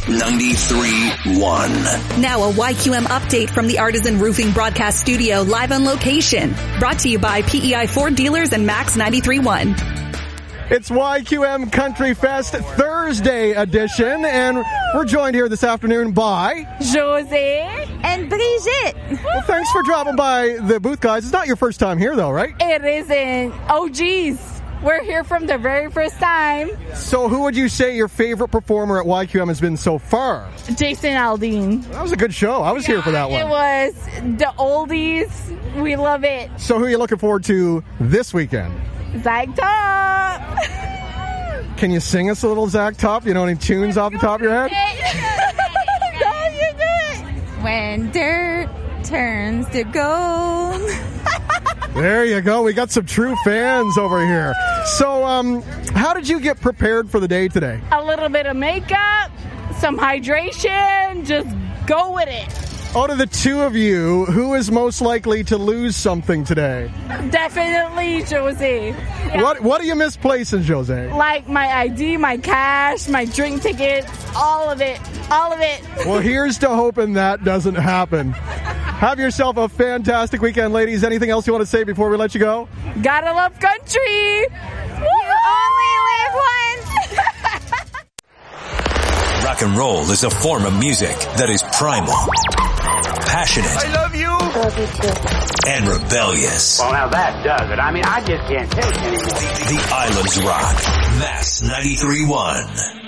93.1. Now a YQM update from the Artisan Roofing Broadcast Studio live on location. Brought to you by PEI Ford Dealers and Max 93.1. It's YQM Country Fest Thursday edition, and we're joined here this afternoon by Jose and Brigitte. Well, thanks for dropping by the booth, guys. It's not your first time here, though, right? It isn't. Oh, geez. We're here from the very first time. So who would you say your favorite performer at YQM has been so far? Jason Aldean. That was a good show. I was here for that one. It was the oldies. We love it. So who are you looking forward to this weekend? Zach Top. Can you sing us a little Zach Top? You know any tunes off the top of your head? No, you did. When dirt turns to gold. There you go. We got some true fans over here. So, how did you get prepared for the day today? A little bit of makeup, some hydration, just go with it. Out of the two of you, who is most likely to lose something today? Definitely Jose. Yeah. What do you misplacing, Jose? Like my ID, my cash, my drink tickets, all of it. All of it. Well, here's to hoping that doesn't happen. Have yourself a fantastic weekend, ladies. Anything else you want to say before we let you go? Gotta love country. You only live once. Rock and roll is a form of music that is primal, passionate, I love you. and rebellious. Well, now that does it. I mean, I just can't take it anymore. The Islands Rock. Max 93.1.